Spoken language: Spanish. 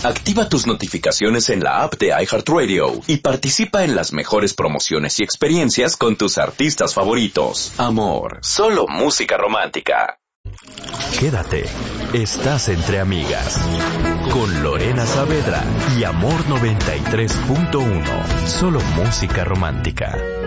Activa tus notificaciones en la app de iHeartRadio y participa en las mejores promociones y experiencias con tus artistas favoritos. Amor, solo música romántica. Quédate, estás entre amigas. Con Lorena Saavedra y Amor 93.1. Solo música romántica.